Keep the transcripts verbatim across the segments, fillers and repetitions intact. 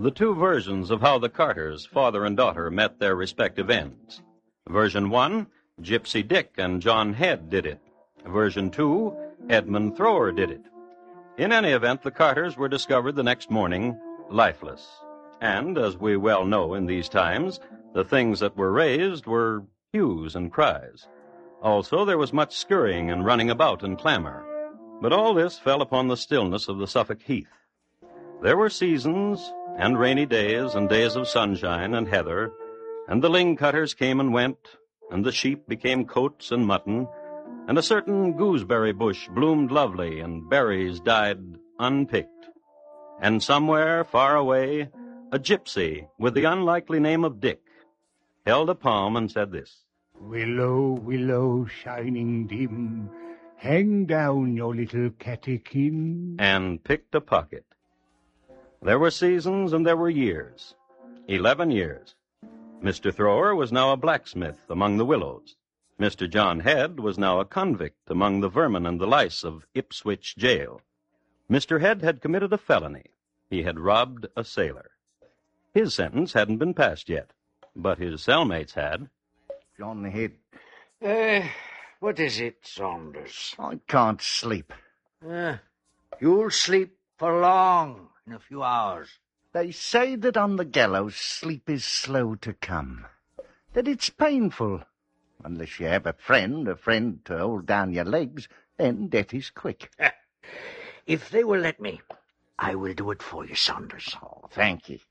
the two versions of how the Carters, father and daughter, met their respective ends. Version one, Gypsy Dick and John Head did it. Version two, Edmund Thrower did it. In any event, the Carters were discovered the next morning lifeless. And, as we well know in these times, the things that were raised were hues and cries. Also, there was much scurrying and running about and clamor. But all this fell upon the stillness of the Suffolk heath. There were seasons, and rainy days, and days of sunshine and heather, and the ling cutters came and went, and the sheep became coats and mutton, and a certain gooseberry bush bloomed lovely, and berries died unpicked. And somewhere, far away, a gypsy with the unlikely name of Dick held a palm and said this: "Willow, willow, shining dim, hang down your little catechin," and picked a pocket. There were seasons and there were years. Eleven years. Mister Thrower was now a blacksmith among the willows. Mister John Head was now a convict among the vermin and the lice of Ipswich jail. Mister Head had committed a felony. He had robbed a sailor. His sentence hadn't been passed yet, but his cellmates had. John Head. Uh, what is it, Saunders? I can't sleep. Uh, you'll sleep for long, in a few hours. They say that on the gallows sleep is slow to come, that it's painful. Unless you have a friend, a friend to hold down your legs, then death is quick. If they will let me, I will do it for you, Saunders. Oh, thank you.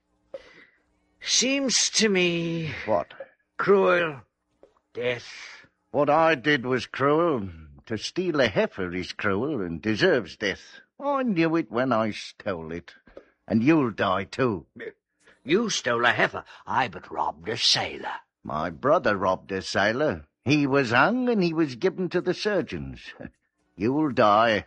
Seems to me... What? Cruel. Death. What I did was cruel. To steal a heifer is cruel and deserves death. I knew it when I stole it. And you'll die, too. You stole a heifer. I but robbed a sailor. My brother robbed a sailor. He was hung and he was given to the surgeons. You'll die.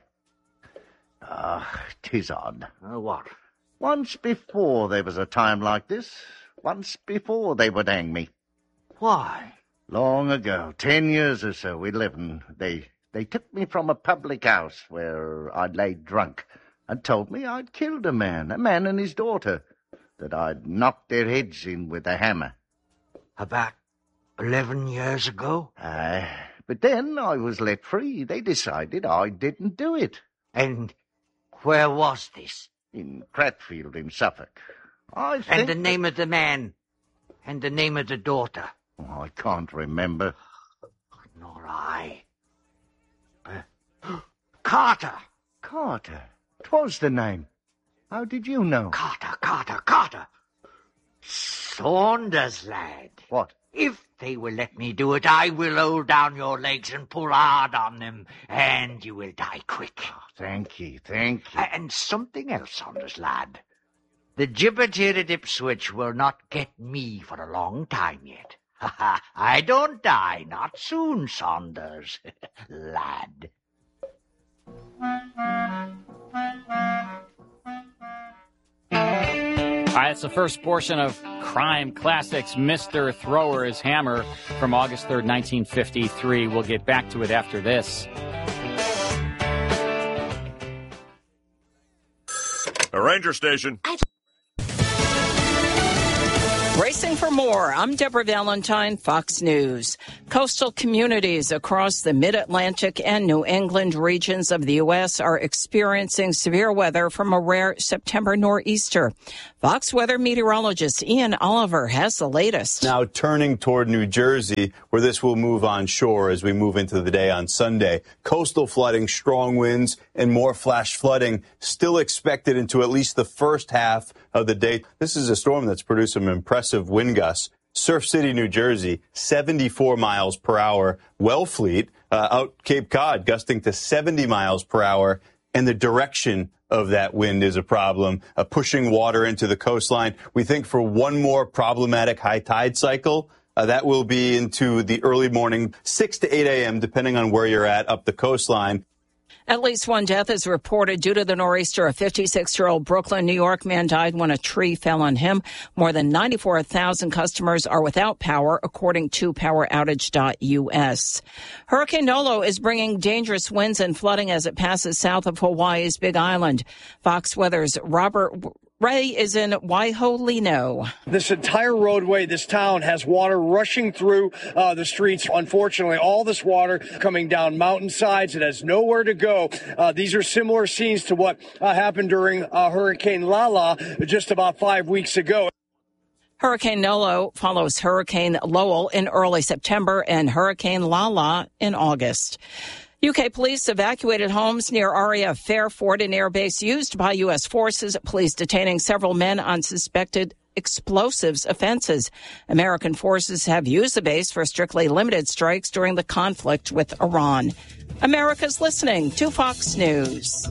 Ah, 'tis odd. Uh, what? Once before there was a time like this. Once before they would hang me. Why? Long ago, ten years or so, eleven, they they took me from a public house where I'd laid drunk and told me I'd killed a man, a man and his daughter, that I'd knocked their heads in with a hammer. About eleven years ago? Aye, uh, but then I was let free. They decided I didn't do it. And where was this? In Cratfield, in Suffolk. I think... And the name of the man? And the name of the daughter? Oh, I can't remember. Nor I. Uh, Carter! Carter? 'Twas the name. How did you know? Carter, Carter, Carter! Saunders, lad. What? If they will let me do it, I will hold down your legs and pull hard on them, and you will die quick. Oh, thank you, thank you. And something else, Saunders, lad. The gibbet here at Ipswich will not get me for a long time yet. Ha ha! I don't die, not soon, Saunders, lad. All right, it's the first portion of Crime Classics, Mister Thrower's Hammer from August third, nineteen fifty-three. We'll get back to it after this. A ranger station. Racing for more. I'm Deborah Valentine, Fox News. Coastal communities across the mid-Atlantic and New England regions of the U S are experiencing severe weather from a rare September nor'easter. Fox weather meteorologist Ian Oliver has the latest. Now turning toward New Jersey, where this will move on shore as we move into the day on Sunday. Coastal flooding, strong winds, and more flash flooding still expected into at least the first half of the day. This is a storm that's produced some impressive wind gusts. Surf City, New Jersey, seventy-four miles per hour. Wellfleet, uh, out Cape Cod, gusting to seventy miles per hour. And the direction of that wind is a problem, uh, pushing water into the coastline. We think for one more problematic high tide cycle, uh, that will be into the early morning, six to eight a.m., depending on where you're at up the coastline. At least one death is reported due to the nor'easter. A fifty-six-year-old Brooklyn, New York man died when a tree fell on him. More than ninety-four thousand customers are without power, according to power outage dot U S. Hurricane Nolo is bringing dangerous winds and flooding as it passes south of Hawaii's Big Island. Fox Weather's Robert Ray is in Waiholino. This entire roadway, this town has water rushing through uh, the streets. Unfortunately, all this water coming down mountainsides. It has nowhere to go. Uh, these are similar scenes to what uh, happened during uh, Hurricane Lala just about five weeks ago. Hurricane Nolo follows Hurricane Lowell in early September and Hurricane Lala in August. U K police evacuated homes near R A F Fairford, an air base used by U S forces. Police detaining several men on suspected explosives offenses. American forces have used the base for strictly limited strikes during the conflict with Iran. America's listening to Fox News.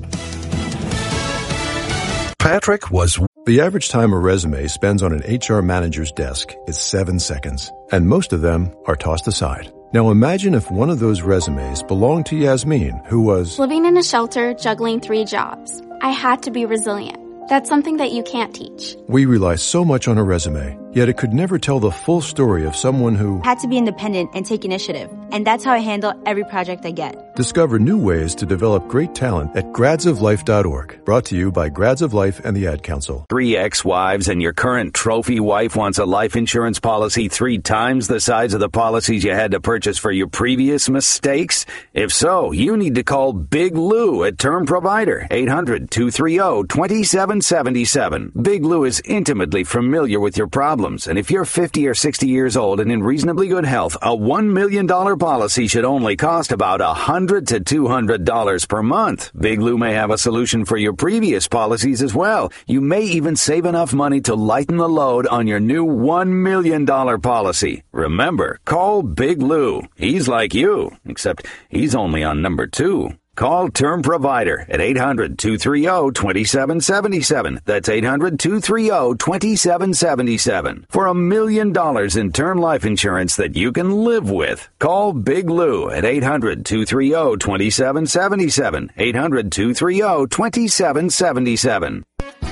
Patrick was... The average time a resume spends on an H R manager's desk is seven seconds, and most of them are tossed aside. Now imagine if one of those resumes belonged to Yasmin, who was living in a shelter, juggling three jobs. I had to be resilient. That's something that you can't teach. We rely so much on a resume, yet it could never tell the full story of someone who had to be independent and take initiative. And that's how I handle every project I get. Discover new ways to develop great talent at grads of life dot org. Brought to you by Grads of Life and the Ad Council. Three ex-wives and your current trophy wife wants a life insurance policy three times the size of the policies you had to purchase for your previous mistakes? If so, you need to call Big Lou at Term Provider, eight hundred, two three zero, two seven seven seven. Big Lou is intimately familiar with your problems, and if you're fifty or sixty years old and in reasonably good health, a one million dollars policy should only cost about one hundred to two hundred dollars per month. Big Lou may have a solution for your previous policies as well. You may even save enough money to lighten the load on your new one million dollars policy. Remember, call Big Lou. He's like you, except he's only on number two. Call Term Provider at eight hundred, two three zero, two seven seven seven. That's eight hundred, two three zero, two seven seven seven. For a million dollars in term life insurance that you can live with. Call Big Lou at eight hundred, two three zero, two seven seven seven. eight hundred, two three zero, two seven seven seven.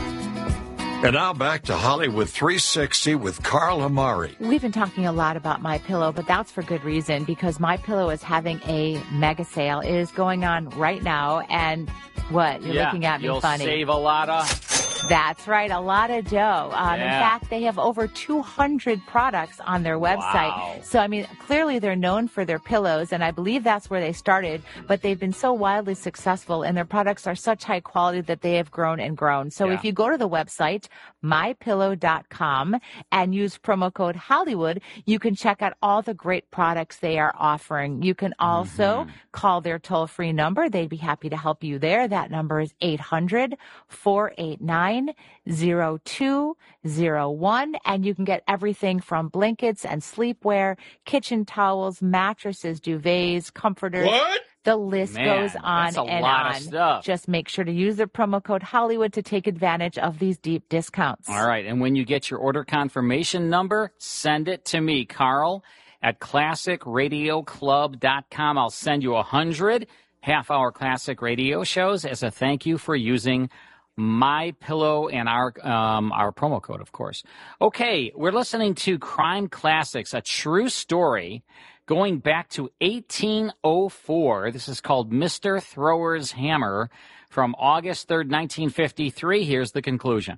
And now back to Hollywood three sixty with Carl Amari. We've been talking a lot about MyPillow, but that's for good reason, because MyPillow is having a mega sale. It is going on right now, and what? You're yeah, looking at me you'll funny. Save a lot of... That's right, a lot of dough. Um, yeah. In fact, they have over two hundred products on their website. Wow. So, I mean, clearly they're known for their pillows, and I believe that's where they started, but they've been so wildly successful, and their products are such high quality that they have grown and grown. So yeah. if you go to the website, my pillow dot com, and use promo code Hollywood, you can check out all the great products they are offering. You can also mm-hmm. call their toll-free number. They'd be happy to help you there. That number is eight hundred, four eight nine, zero two zero one, and you can get everything from blankets and sleepwear, kitchen towels, mattresses, duvets, comforters. What? The list Man, goes on that's a and lot on. Of stuff. Just make sure to use the promo code Hollywood to take advantage of these deep discounts. All right, and when you get your order confirmation number, send it to me, Carl, at classic radio club dot com. I'll send you a hundred half-hour classic radio shows as a thank you for using MyPillow and our um, our promo code, of course. Okay, we're listening to Crime Classics, a true story going back to eighteen oh four. This is called Mister Thrower's Hammer from August third, nineteen fifty-three. Here's the conclusion.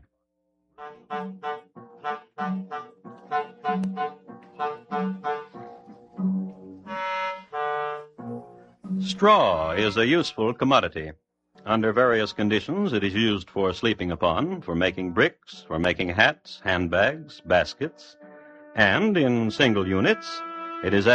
Straw is a useful commodity. Under various conditions, it is used for sleeping upon, for making bricks, for making hats, handbags, baskets, and in single units, it is